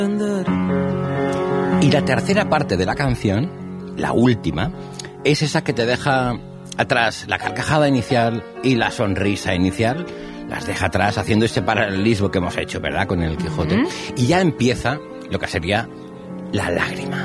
Y la tercera parte de la canción, la última, es esa que te deja atrás la carcajada inicial y la sonrisa inicial. Las deja atrás haciendo este paralelismo que hemos hecho, ¿verdad?, con el Quijote. Y ya empieza lo que sería la lágrima.